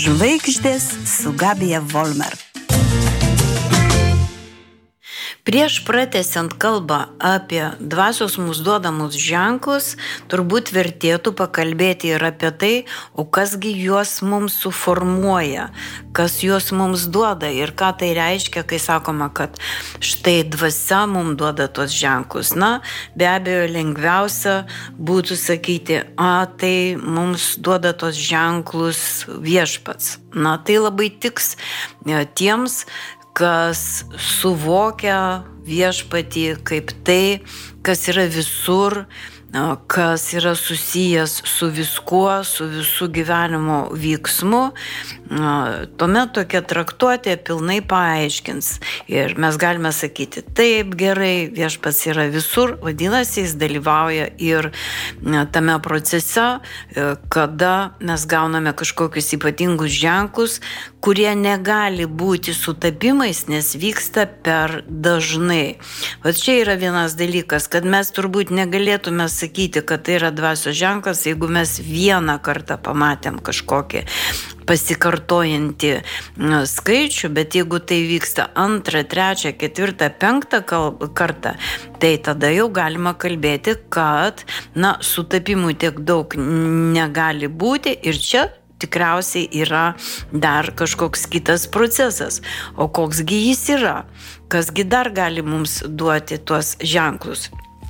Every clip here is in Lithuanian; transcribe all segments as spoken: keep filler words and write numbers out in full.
Žvaigždės su Gabija Volmer. Prieš pratęsiant kalbą apie dvasios mūsų duodamus ženklus, turbūt vertėtų pakalbėti ir apie tai, o kasgi juos mums suformuoja, kas juos mums duoda ir ką tai reiškia, kai sakoma, kad štai dvasia mums duoda tos ženklus. Na, be abejo, lengviausia būtų sakyti, a, tai mums duoda tos ženklus Viešpats. Na, tai labai tiks tiems, kas suvokia Viešpatį kaip tai, kas yra visur, kas yra susijęs su viskuo, su visų gyvenimo vyksmu, tuomet tokia traktuotė pilnai paaiškins. Ir mes galime sakyti, taip, gerai, Viešpats yra visur, vadinasi, jis dalyvauja ir tame procese, kada mes gauname kažkokius ypatingus ženklus, kurie negali būti sutapimais, nes vyksta per dažnai. O čia yra vienas dalykas, kad mes turbūt negalėtume sakyti, kad tai yra dvasios ženklas, jeigu mes vieną kartą pamatėm kažkokį pasikartojantį skaičių, bet jeigu tai vyksta antrą, trečią, ketvirtą, penktą kartą, tai tada jau galima kalbėti, kad na, sutapimų tiek daug negali būti ir čia tikriausiai yra dar kažkoks kitas procesas. O koksgi jis yra? Kasgi dar gali mums duoti tuos ženklus?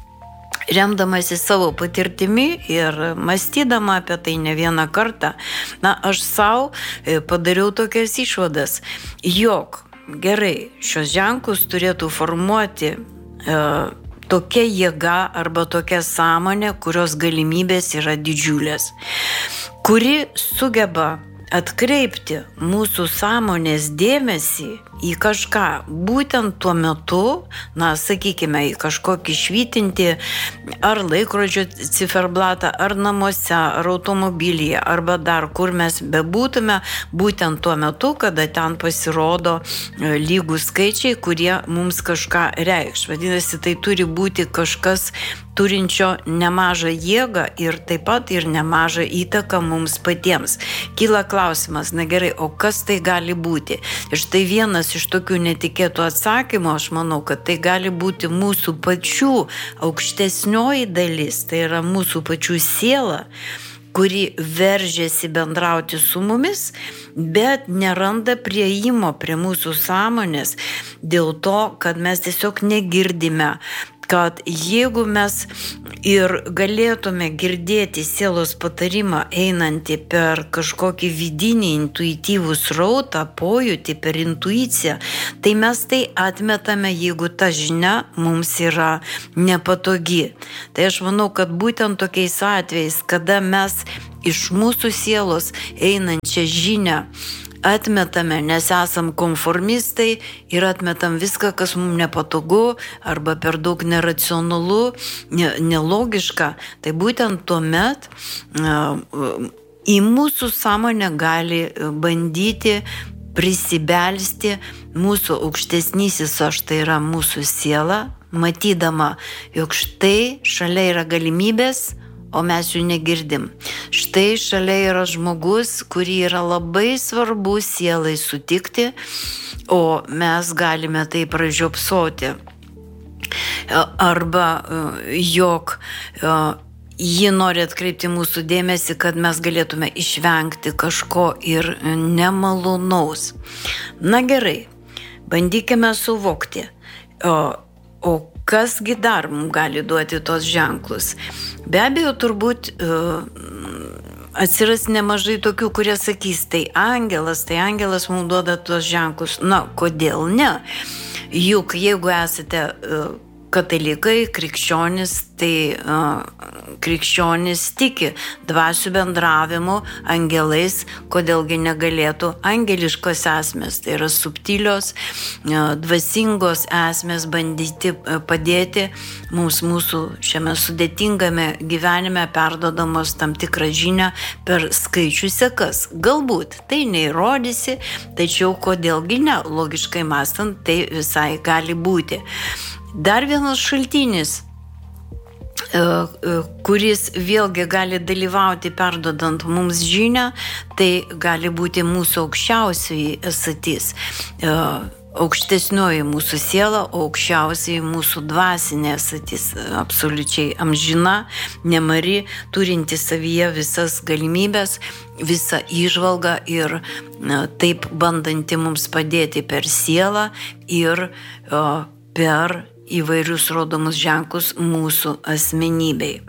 Remdamasi savo patirtimi ir mąstydama apie tai ne vieną kartą, na, aš savo padariau tokias išvadas, jog gerai, šios ženklus turėtų formuoti e, tokia jėga arba tokia sąmonė, kurios galimybės yra didžiulės, kuri sugeba atkreipti mūsų sąmonės dėmesį į kažką būtent tuo metu, na, sakykime, į kažkokį švytinti ar laikrodžio ciferblatą, ar namuose, ar automobilyje, arba dar kur mes bebūtume, būtent tuo metu, kada ten pasirodo lygūs skaičiai, kurie mums kažką reikš. Vadinasi, tai turi būti kažkas turinčio nemažą jėgą ir taip pat ir nemažą įtaką mums patiems. Kyla klausimas, na gerai, o kas tai gali būti? Ir štai vienas iš tokių netikėtų atsakymų, aš manau, kad tai gali būti mūsų pačių aukštesnioji dalis, tai yra mūsų pačių siela, kuri veržiasi bendrauti su mumis, bet neranda prieimo prie mūsų sąmonės dėl to, kad mes tiesiog negirdime, kad jeigu mes ir galėtume girdėti sielos patarimą einantį per kažkokį vidinį intuityvų srautą, pojūtį, per intuiciją, tai mes tai atmetame, jeigu ta žinia mums yra nepatogi. Tai aš manau, kad būtent tokiais atvejais, kada mes iš mūsų sielos einančią žinią atmetame, nes esam konformistai ir atmetam viską, kas mums nepatogu arba per daug neracionalu, ne, nelogiška, tai būtent tuomet į mūsų sąmonę gali bandyti prisibelsti mūsų aukštesnysis aš, tai yra mūsų siela, matydama, jog štai šalia yra galimybės, o mes jų negirdim. Štai šalia yra žmogus, kurį yra labai svarbu sielai sutikti, o mes galime tai pražiopsoti. Arba jog ji nori atkreipti mūsų dėmesį, kad mes galėtume išvengti kažko ir nemalonaus. Na gerai, bandykime suvokti, o, o kasgi dar mums gali duoti tos ženklus. Be abejo, turbūt uh, atsiras nemažai tokių, kurie sakys, tai angelas, tai angelas mums duoda tos ženklus. Na, kodėl ne? Juk jeigu esate uh, katalikai, krikščionys, tai uh, krikščionys tiki dvasių bendravimu, angelais, kodėlgi negalėtų angeliškos esmės, tai yra subtilios, uh, dvasingos esmės bandyti uh, padėti mums mūsų šiame sudėtingame gyvenime perdodamos tam tikrą žinią per skaičių sekas. Galbūt tai neįrodysi, tačiau kodėlgi ne, logiškai mąstant, tai visai gali būti. Dar vienas šaltinis kuris vėlgi gali dalyvauti perdodant mums žinią, tai gali būti mūsų aukščiausioji esatis, aukštesnioji mūsų siela, aukščiausiai mūsų dvasinė esatis, absoliučiai amžina, nemari, turinti savyje visas galimybės, visą įžvalgą ir taip bandanti mums padėti per sielą ir per įvairius rodomus ženklus mūsų asmenybei.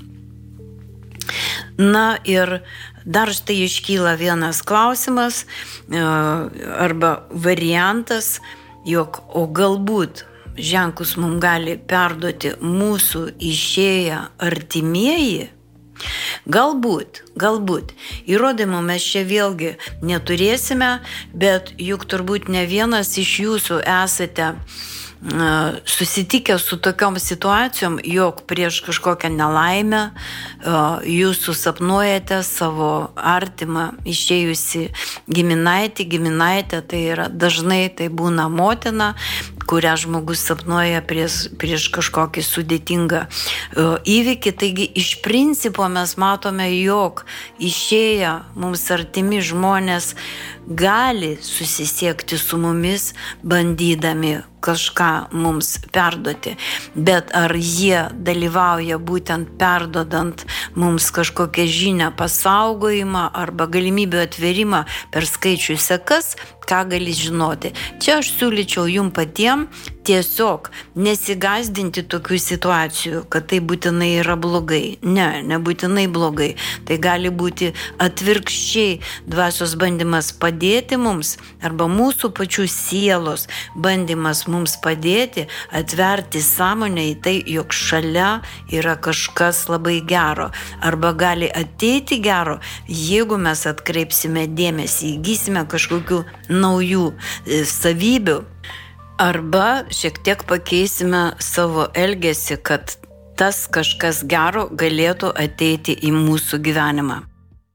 Na ir dar štai iškyla vienas klausimas arba variantas, jog o galbūt ženklus mums gali perduoti mūsų išėję artimieji. Galbūt, galbūt. Įrodymų mes čia vėlgi neturėsime, bet juk turbūt ne vienas iš jūsų esate susitikę su tokiom situacijom, jog prieš kažkokią nelaimę jūs susapnuojate savo artimą išėjusi giminaitį, giminaitę, tai yra dažnai tai būna motina, kurią žmogus sapnuoja prieš, prieš kažkokį sudėtingą įvykį. Taigi iš principo mes matome, jog išėję mums artimi žmonės gali susisiekti su mumis, bandydami kažką mums perduoti. Bet ar jie dalyvauja būtent perdodant mums kažkokią žinią, pasaugojimą arba galimybių atvėrimą per skaičių sekas, ką gali žinoti. Čia aš siūlyčiau jum patiem tiesiog nesigąsdinti tokių situacijų, kad tai būtinai yra blogai. Ne, nebūtinai blogai. Tai gali būti atvirkščiai dvasios bandymas padėti mums arba mūsų pačių sielos bandymas mums padėti atverti sąmonę į tai, jog šalia yra kažkas labai gero arba gali ateiti gero, jeigu mes atkreipsime dėmesį, įgysime kažkokių naujų savybių arba šiek tiek pakeisime savo elgesį, kad tas kažkas gero galėtų ateiti į mūsų gyvenimą.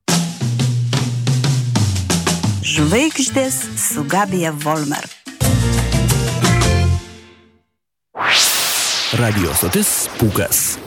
Žvaigždės su Gabija Volmer. Radio stotis Pūkas.